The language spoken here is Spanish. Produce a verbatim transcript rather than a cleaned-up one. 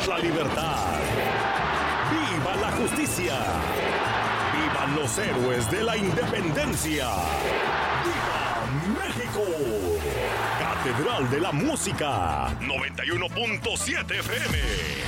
¡Viva la libertad! ¡Viva la justicia! ¡Vivan los héroes de la independencia! ¡Viva México! Catedral de la Música, noventa y uno punto siete F M.